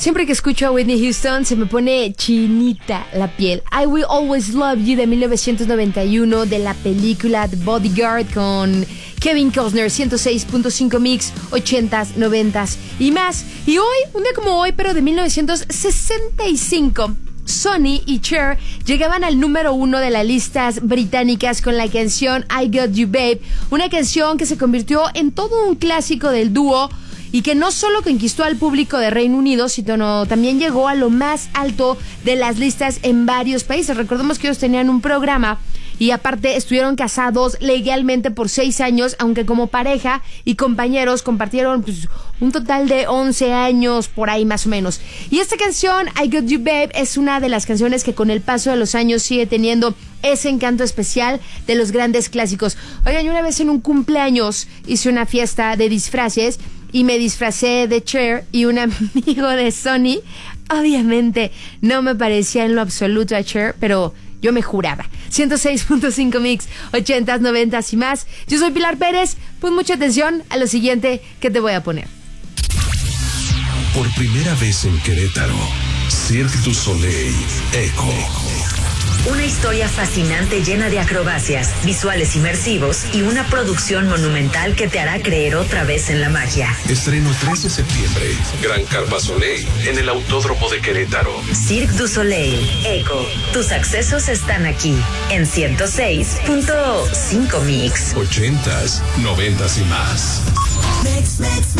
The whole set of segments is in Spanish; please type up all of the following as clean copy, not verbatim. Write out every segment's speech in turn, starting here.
Siempre que escucho a Whitney Houston se me pone chinita la piel. I Will Always Love You de 1991 de la película The Bodyguard con Kevin Costner. 106.5 mix, 80s, 90s y más. Y hoy, un día como hoy, pero de 1965, Sonny y Cher llegaban al número 1 de las listas británicas con la canción I Got You Babe, una canción que se convirtió en todo un clásico del dúo y que no solo conquistó al público de Reino Unido, sino también llegó a lo más alto de las listas en varios países. Recordemos que ellos tenían un programa y aparte estuvieron casados legalmente por 6 años, aunque como pareja y compañeros compartieron un total de 11 años por ahí más o menos. Y esta canción, I Got You Babe, es una de las canciones que con el paso de los años sigue teniendo ese encanto especial de los grandes clásicos. Oigan, yo una vez en un cumpleaños hice una fiesta de disfraces y me disfracé de Cher y un amigo de Sonny. Obviamente no me parecía en lo absoluto a Cher, pero yo me juraba. 106.5 mix, 80s, 90s y más. Yo soy Pilar Pérez. Pon mucha atención a lo siguiente que te voy a poner. Por primera vez en Querétaro, Cirque du Soleil Echo. Una historia fascinante llena de acrobacias, visuales inmersivos y una producción monumental que te hará creer otra vez en la magia. Estreno 3 de septiembre. Gran Carpa Soleil en el Autódromo de Querétaro. Cirque du Soleil Echo. Tus accesos están aquí en 106.5 mix. 80s, 90s y más. Mix.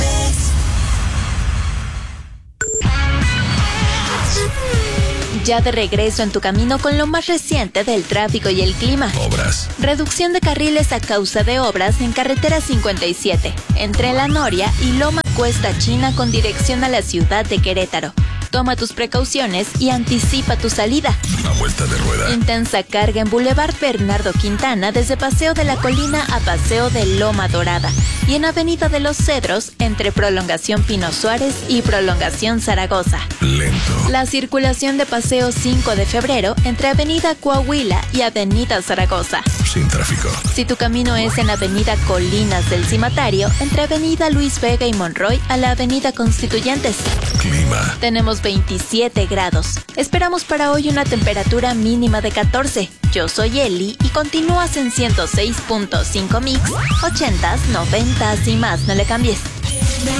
Ya de regreso en tu camino con lo más reciente del tráfico y el clima. Obras. Reducción de carriles a causa de obras en carretera 57, entre La Noria y Loma Cuesta China con dirección a la ciudad de Querétaro. Toma tus precauciones y anticipa tu salida. A vuelta de rueda. Intensa carga en Boulevard Bernardo Quintana desde Paseo de la Colina a Paseo de Loma Dorada y en Avenida de los Cedros entre Prolongación Pino Suárez y Prolongación Zaragoza. Lento. La circulación de Paseo 5 de Febrero entre Avenida Coahuila y Avenida Zaragoza. Sin tráfico. Si tu camino es en Avenida Colinas del Cimatario, entre Avenida Luis Vega y Monroy a la Avenida Constituyentes. Clima. Tenemos 27 grados. Esperamos para hoy una temperatura mínima de 14. Yo soy Eli y continúas en 106.5 mix, 80s, 90s y más. No le cambies.